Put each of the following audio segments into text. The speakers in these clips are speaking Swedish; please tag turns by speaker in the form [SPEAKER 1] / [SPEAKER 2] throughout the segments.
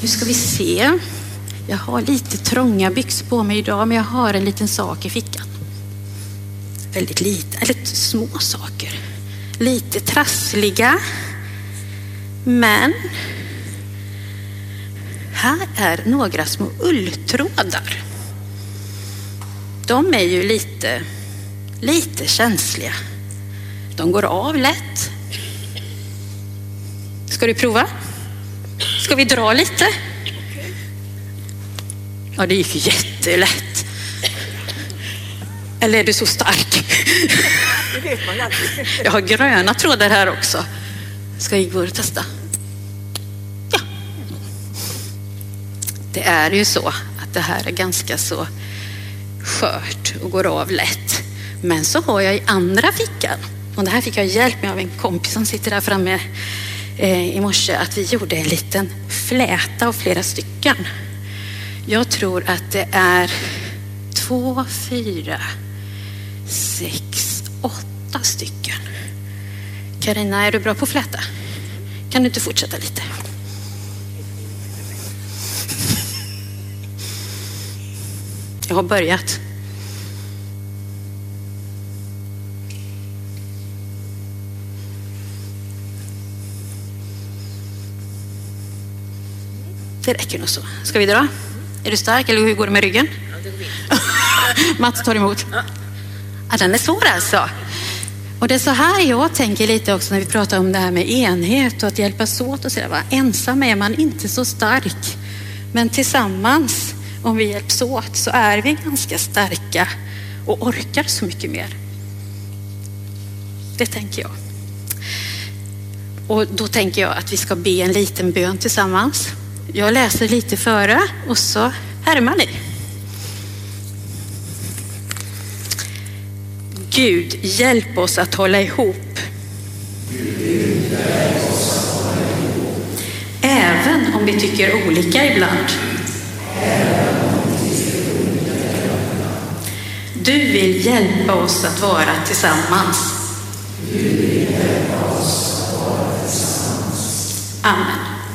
[SPEAKER 1] Nu ska vi se. Jag har lite trånga byxor på mig idag, men jag har en liten sak i fickan. Väldigt lite, eller små saker. Lite trassliga. Men här är några små ulltrådar. De är ju lite känsliga. De går av lätt. Ska du prova? Ska vi dra lite? Ja, det gick jättelätt. Eller är du så stark?
[SPEAKER 2] Det vet man alltid.
[SPEAKER 1] Jag har gröna trådar här också. Ska Igor testa? Ja. Det är ju så att det här är ganska så skört och går av lätt. Men så har jag i andra fickan, och det här fick jag hjälp med av en kompis som sitter där framme i morse, att vi gjorde en liten fläta av flera stycken. Jag tror att det är 2, 4, 6, 8 stycken. Carina, är du bra på fläta? Kan du inte fortsätta lite? Jag har börjat. Det räcker nog så. Ska vi dra? Är du stark eller hur går det med ryggen?
[SPEAKER 2] Ja, det går.
[SPEAKER 1] Mats tar emot. Ja, den är svår alltså. Och det är så här jag tänker lite också när vi pratar om det här med enhet och att hjälpas åt och sådär. Ensam är man inte så stark. Men tillsammans, om vi hjälps åt, så är vi ganska starka och orkar så mycket mer. Det tänker jag. Och då tänker jag att vi ska be en liten bön tillsammans. Jag läser lite före och så härmar ni. Gud, hjälp oss att hålla ihop. Även om vi tycker olika ibland. Du vill hjälpa oss att vara tillsammans. Amen.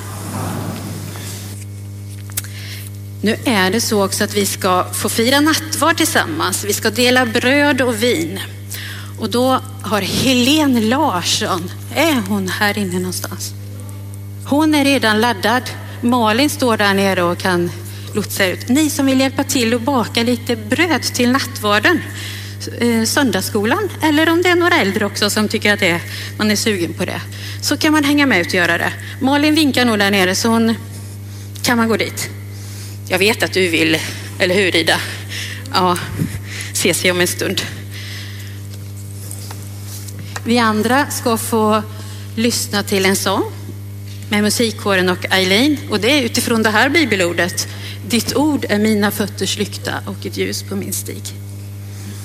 [SPEAKER 1] Nu är det så också att vi ska få fira nattvard tillsammans. Vi ska dela bröd och vin. Och då har Helene Larsson, är hon här inne någonstans? Hon är redan laddad. Malin står där nere och kan lotsa ut. Ni som vill hjälpa till att baka lite bröd till nattvarden, söndagsskolan, eller om det är några äldre också som tycker att man är sugen på det, så kan man hänga med ut och göra det. Malin vinkar nog där nere, så kan man gå dit. Jag vet att du vill, eller hur Ida? Ja, ses vi om en stund. Vi andra ska få lyssna till en sång med musikkåren och Eileen. Och det är utifrån det här bibelordet. Ditt ord är mina fötters lykta och ett ljus på min stig.